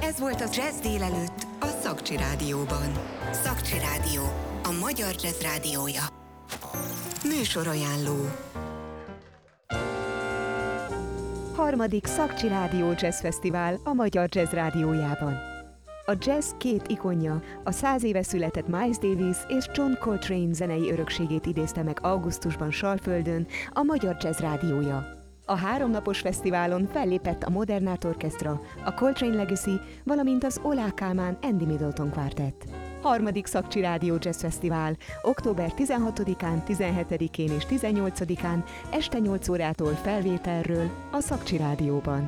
Ez volt a Jazz délelőtt a Szakcsi Rádióban. Szakcsi Rádió, a magyar jazz rádiója. Műsorajánló. Harmadik Szakcsi Rádió Jazz Fesztivál a Magyar Jazz Rádiójában. A jazz két ikonja, a 100 éve született Miles Davis és John Coltrane zenei örökségét idézte meg augusztusban Salföldön a Magyar Jazz Rádiója. A 3 napos fesztiválon fellépett a Modern Art Orchestra, a Coltrane Legacy, valamint az Oláh Kálmán Andy Middleton Quartet. Harmadik Szakcsi Rádió Jazz Fesztivál október 16-án, 17-én és 18-án este 8 órától felvételről a Szakcsi Rádióban.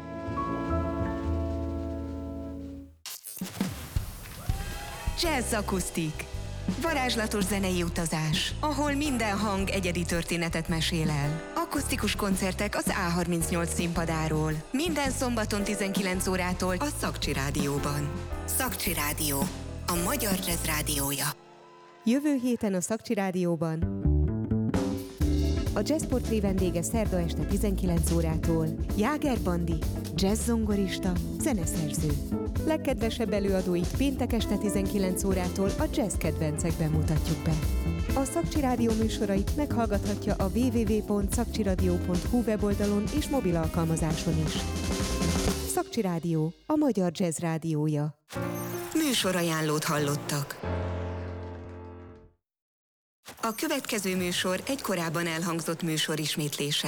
Jazz akusztik. Varázslatos zenei utazás, ahol minden hang egyedi történetet mesél el. Akusztikus koncertek az A38 színpadáról. Minden szombaton 19 órától a Szakcsi Rádióban. Szakcsi Rádió, a magyar jazz rádiója. Jövő héten a Szakcsi Rádióban a Jazz Portré vendége szerda este 19 órától Jáger Bandi, jazz zongorista, zeneszerző. Legkedvesebb előadóit péntek este 19 órától a jazz kedvencekben mutatjuk be. A Szakcsi Rádió műsorait meghallgathatja a www.szakcsiradio.hu weboldalon és mobil alkalmazáson is. Szakcsi Rádió, a magyar jazz rádiója. Műsorajánlót hallottak. A következő műsor egy korábban elhangzott műsor ismétlése.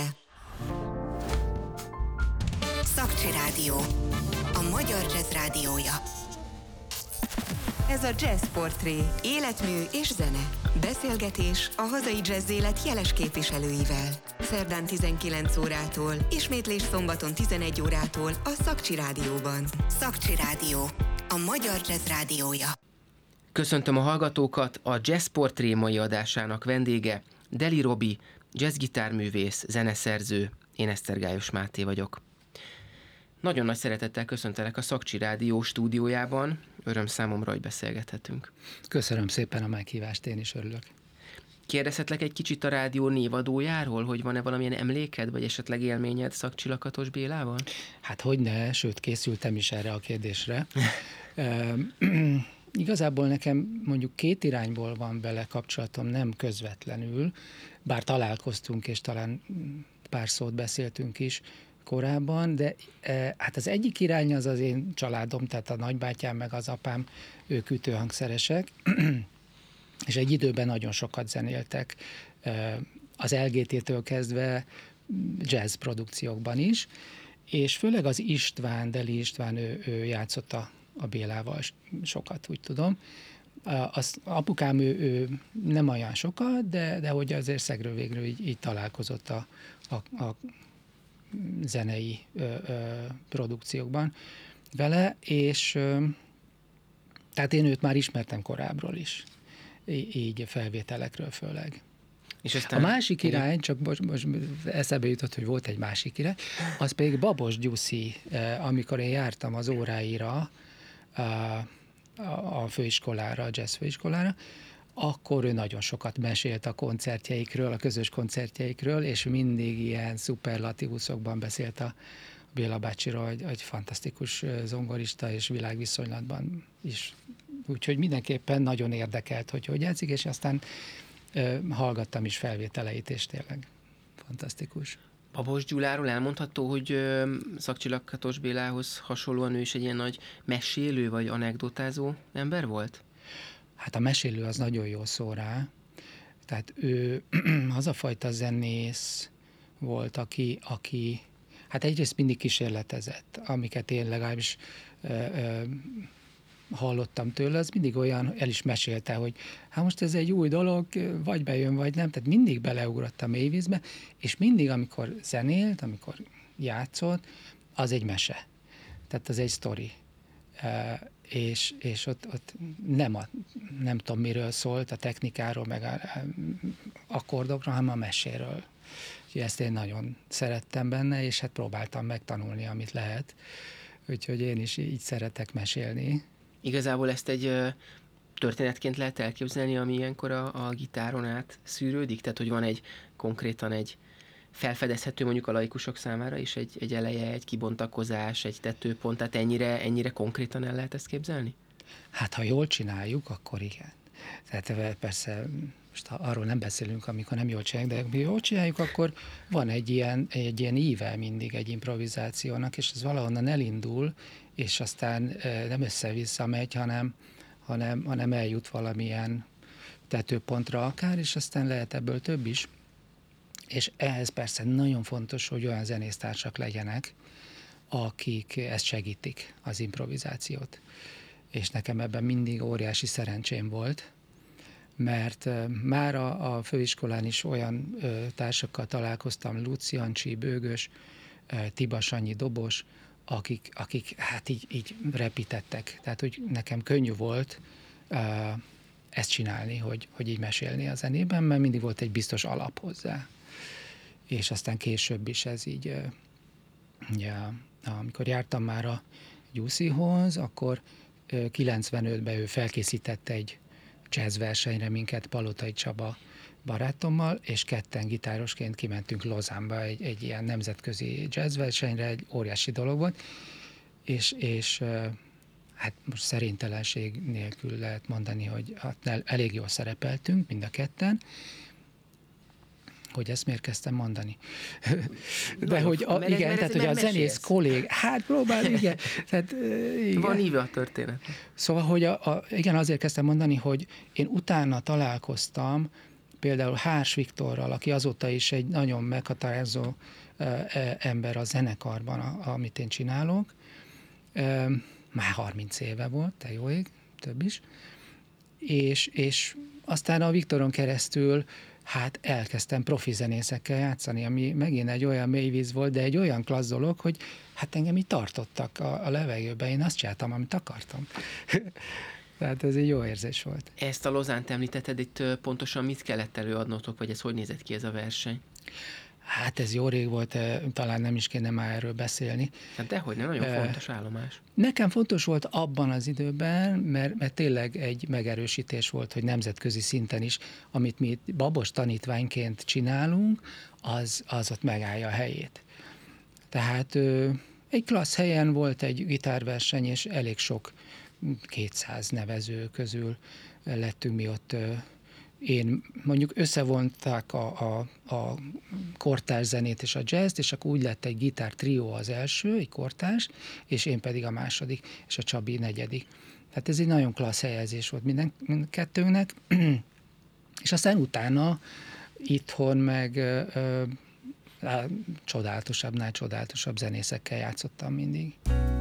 Szakcsi Rádió, a magyar jazz rádiója. Ez a Jazz Portré, életmű és zene. Beszélgetés a hazai jazz élet jeles képviselőivel. Szerdán 19 órától, ismétlés szombaton 11 órától a Szakcsi Rádióban. Szakcsi Rádió, a magyar jazz rádiója. Köszöntöm a hallgatókat, a Jazz Portré mai adásának vendége Deli Robi, jazzgitárművész, zeneszerző, én Esztergályos Máté vagyok. Nagyon nagy szeretettel köszöntelek a Szakcsi Rádió stúdiójában, öröm számomra, hogy beszélgethetünk. Köszönöm szépen a meghívást, én is örülök. Kérdezhetlek egy kicsit a rádió névadójáról, hogy van-e valamilyen emléked, vagy esetleg élményed Szakcsi Lakatos Bélával? Hát hogyne, sőt készültem is erre a kérdésre. Igazából nekem mondjuk 2 irányból van vele kapcsolatom, nem közvetlenül, bár találkoztunk, és talán pár szót beszéltünk is korábban, de hát az egyik irány az én családom, tehát a nagybátyám meg az apám, ők ütőhangszeresek, és egy időben nagyon sokat zenéltek, az LGT-től kezdve jazz produkciókban is, és főleg az István, Deli István, ő játszott a Bélával sokat, úgy tudom. Az apukám ő nem olyan sokat, de hogy azért szegről végről így találkozott a zenei produkciókban vele, és tehát én őt már ismertem korábbról is, így felvételekről főleg. És aztán a másik irány, csak most eszembe jutott, hogy volt egy másik irány, az pedig Babos Gyuszi, amikor én jártam az óráira, a főiskolára, a jazz főiskolára, akkor ő nagyon sokat mesélt a koncertjeikről, a közös koncertjeikről, és mindig ilyen szuperlatívuszokban beszélt a Béla bácsiról, hogy fantasztikus zongorista, és világviszonylatban is. Úgyhogy mindenképpen nagyon érdekelt, hogy játszik, és aztán hallgattam is felvételeit, és tényleg fantasztikus. Babos Gyuláról elmondható, hogy Szakcsi Lakatos Bélához hasonlóan ő is egy ilyen nagy mesélő vagy anekdotázó ember volt? Hát a mesélő az nagyon jó szó rá. Tehát ő az a fajta zenész volt, aki hát egyrészt mindig kísérletezett, amiket én legalábbis hallottam tőle, az mindig olyan, el is mesélte, hogy hát most ez egy új dolog, vagy bejön, vagy nem, tehát mindig beleugrott a mélyvízbe, és mindig, amikor zenélt, amikor játszott, az egy mese. Tehát az egy sztori. És ott nem tudom miről szólt, a technikáról, meg a akkordokról, hanem a meséről. Úgyhogy ezt én nagyon szerettem benne, és hát próbáltam megtanulni, amit lehet. Úgyhogy én is így szeretek mesélni. Igazából ezt egy történetként lehet elképzelni, ami ilyenkor a gitáron át szűrődik? Tehát, hogy van konkrétan egy felfedezhető mondjuk a laikusok számára is egy eleje, egy kibontakozás, egy tetőpont, tehát ennyire konkrétan el lehet ezt képzelni? Hát, ha jól csináljuk, akkor igen. Tehát persze most arról nem beszélünk, amikor nem jól csináljuk, de ha jól csináljuk, akkor van egy ilyen íve mindig egy improvizációnak, és ez valahonnan elindul, és aztán nem össze-vissza megy, hanem eljut valamilyen tetőpontra akár, és aztán lehet ebből több is. És ehhez persze nagyon fontos, hogy olyan zenésztársak legyenek, akik ezt segítik, az improvizációt. És nekem ebben mindig óriási szerencsém volt, mert már a főiskolán is olyan társakkal találkoztam, Luci Jancsi, Bőgös, Tiba Sanyi dobos, akik hát így repítettek. Tehát, hogy nekem könnyű volt ezt csinálni, hogy így mesélni a zenében, mert mindig volt egy biztos alap hozzá. És aztán később is ez így, amikor jártam már a Gyuszihoz, akkor 95-ben ő felkészített egy jazz versenyre minket Palotai Csaba barátommal, és ketten gitárosként kimentünk Lozánba egy ilyen nemzetközi jazz versenyre, egy óriási dolog volt, és hát most szerintelenség nélkül lehet mondani, hogy elég jól szerepeltünk mind a ketten. Hogy ezt miért kezdtem mondani? De hogy hogy a zenész kollég, hát próbál, igen. Tehát, igen. Van íve a történet. Szóval, hogy igen, azért kezdtem mondani, hogy én utána találkoztam például Hárs Viktorral, aki azóta is egy nagyon meghatározó ember a zenekarban, amit én csinálok. Már 30 éve volt, te jó ég, több is. És aztán a Viktoron keresztül hát elkezdtem profi zenészekkel játszani, ami megint egy olyan mélyvíz volt, de egy olyan klassz dolog, hogy hát engem így tartottak a levegőben, én azt csináltam, amit akartam. Tehát ez egy jó érzés volt. Ezt a Lozánt említetted, itt pontosan mit kellett előadnotok, vagy ez hogy nézett ki ez a verseny? Hát ez jó rég volt, talán nem is kéne már erről beszélni. Hát dehogy nem, nagyon fontos állomás. Nekem fontos volt abban az időben, mert tényleg egy megerősítés volt, hogy nemzetközi szinten is, amit mi babos tanítványként csinálunk, az ott megállja a helyét. Tehát egy klassz helyen volt egy gitárverseny, és elég sok 200 nevező közül lettünk mi ott. Én mondjuk összevonták a kortárs zenét és a jazzt, és akkor úgy lett egy gitár trió az első, egy kortárs, és én pedig a második, és a Csabi negyedik. Tehát ez egy nagyon klassz helyezés volt mindkettőnknek, és aztán utána itthon meg csodálatosabbnál csodálatosabb zenészekkel játszottam mindig.